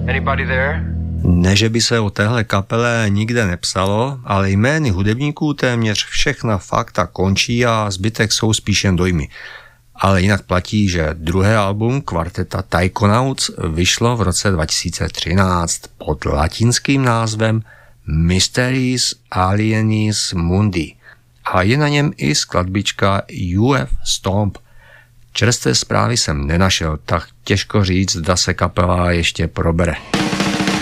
Anybody there? Ne, že by se o téhle kapele nikde nepsalo, ale jmény hudebníků téměř všechna fakta končí a zbytek jsou spíš jen dojmy. Ale jinak platí, že druhé album kvarteta Taikonauts vyšlo v roce 2013 pod latinským názvem Mysteries Alienis Mundi a je na něm i skladbička UF Stomp. Čerstvé zprávy jsem nenašel, tak těžko říct, zda se kapela ještě probere.